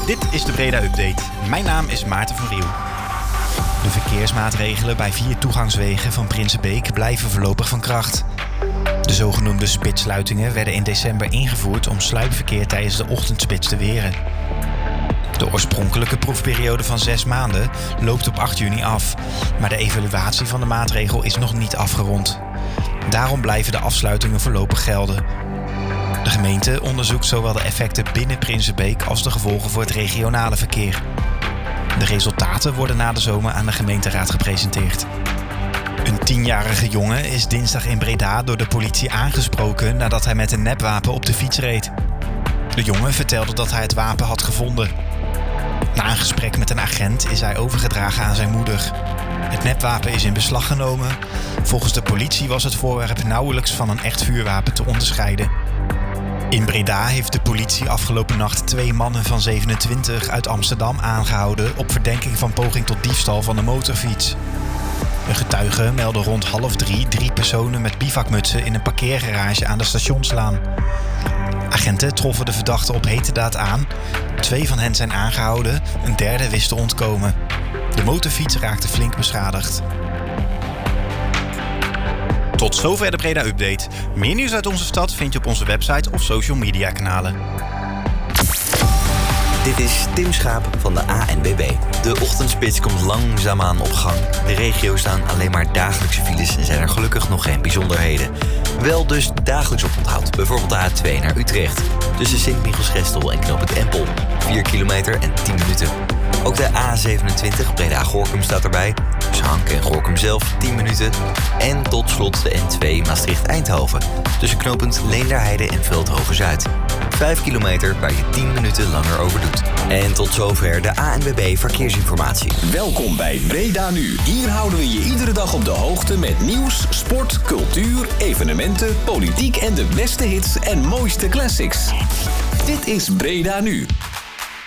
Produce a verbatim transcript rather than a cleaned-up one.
Dit is de Breda Update. Mijn naam is Maarten van Riel. De verkeersmaatregelen bij vier toegangswegen van Prinsenbeek blijven voorlopig van kracht. De zogenoemde spitssluitingen werden in december ingevoerd om sluipverkeer tijdens de ochtendspits te weren. De oorspronkelijke proefperiode van zes maanden loopt op acht juni af, maar de evaluatie van de maatregel is nog niet afgerond. Daarom blijven de afsluitingen voorlopig gelden. De gemeente onderzoekt zowel de effecten binnen Prinsenbeek als de gevolgen voor het regionale verkeer. De resultaten worden na de zomer aan de gemeenteraad gepresenteerd. Een tienjarige jongen is dinsdag in Breda door de politie aangesproken nadat hij met een nepwapen op de fiets reed. De jongen vertelde dat hij het wapen had gevonden. Na een gesprek met een agent is hij overgedragen aan zijn moeder. Het nepwapen is in beslag genomen. Volgens de politie was het voorwerp nauwelijks van een echt vuurwapen te onderscheiden. In Breda heeft de politie afgelopen nacht twee mannen van zevenentwintig uit Amsterdam aangehouden op verdenking van poging tot diefstal van een motorfiets. Een getuige meldde rond half drie drie personen met bivakmutsen in een parkeergarage aan de Stationslaan. Agenten troffen de verdachten op heterdaad aan. Twee van hen zijn aangehouden, een derde wist te ontkomen. De motorfiets raakte flink beschadigd. Tot zover de Breda Update. Meer nieuws uit onze stad vind je op onze website of social media kanalen. Dit is Tim Schaap van de A N W B. De ochtendspits komt langzaamaan op gang. De regio staan alleen maar dagelijkse files en zijn er gelukkig nog geen bijzonderheden. Wel dus dagelijks op onthoud. Bijvoorbeeld de A twee naar Utrecht. Tussen Sint-Michiels-Gestel en Knoop het Empel. vier kilometer en tien minuten. Ook de A zevenentwintig Breda-Gorinchem staat erbij. Tussen Hank en Gorinchem zelf tien minuten. En tot slot de N twee Maastricht-Eindhoven. Tussen knooppunt Leenderheide en Veldhoven-Zuid. vijf kilometer waar je tien minuten langer over doet. En tot zover de A N W B Verkeersinformatie. Welkom bij Breda Nu. Hier houden we je iedere dag op de hoogte met nieuws, sport, cultuur, evenementen, politiek en de beste hits en mooiste classics. Dit is Breda Nu.